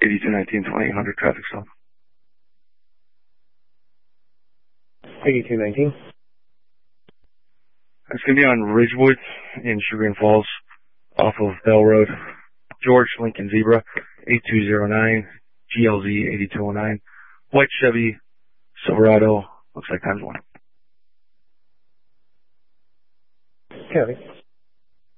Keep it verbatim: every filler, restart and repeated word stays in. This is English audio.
eighty-two nineteen, twenty-eight hundred traffic stop. eighty-two nineteen. It's going to be on Ridgewood in Sugar Green Falls off of Bell Road. George Lincoln Zebra, eight two zero nine, G L Z eighty-two oh nine, white Chevy Silverado, looks like times one. County.